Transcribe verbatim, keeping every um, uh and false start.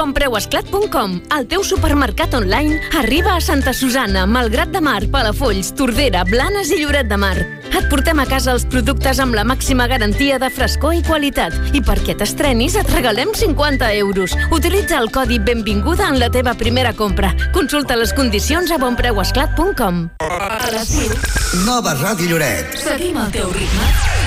Bonpreuesclat punt com, el teu supermercat online, arriba a Santa Susanna, Malgrat de Mar, Palafolls, Tordera, Blanes i Lloret de Mar. Et portem a casa els productes amb la màxima garantia de frescor i qualitat. I perquè t'estrenis et regalem cinquanta euros. Utilitza el codi Benvinguda en la teva primera compra. Consulta les condicions a bonpreuesclat punt com. A l'estiu. Nova Ràdio Lloret. Seguim el teu ritme.